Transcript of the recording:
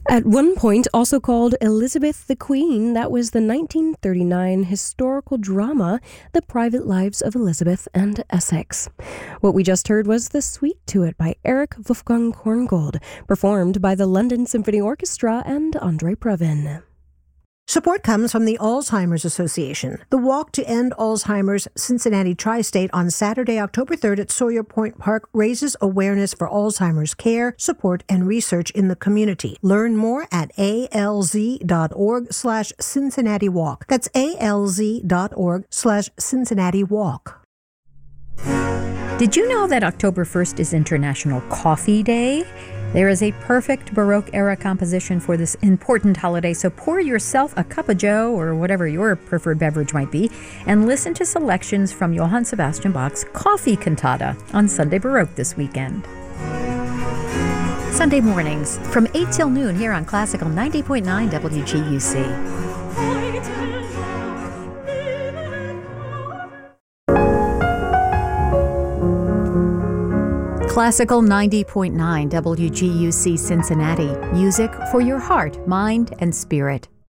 At one point, also called Elizabeth the Queen, that was the 1939 historical drama, The Private Lives of Elizabeth and Essex. What we just heard was The Sweet to It by Eric Wolfgang Korngold, performed by the London Symphony Orchestra and Andre Previn. Support comes from the Alzheimer's Association. The Walk to End Alzheimer's Cincinnati Tri-State on Saturday, October 3rd at Sawyer Point Park raises awareness for Alzheimer's care, support, and research in the community. Learn more at alz.org/Cincinnati Walk. That's alz.org/Cincinnati Walk. Did you know that October 1st is International Coffee Day? There is a perfect Baroque-era composition for this important holiday, so pour yourself a cup of joe, or whatever your preferred beverage might be, and listen to selections from Johann Sebastian Bach's Coffee Cantata on Sunday Baroque this weekend. Sunday mornings from 8 till noon here on Classical 90.9 WGUC. Classical 90.9 WGUC Cincinnati. Music for your heart, mind, and spirit.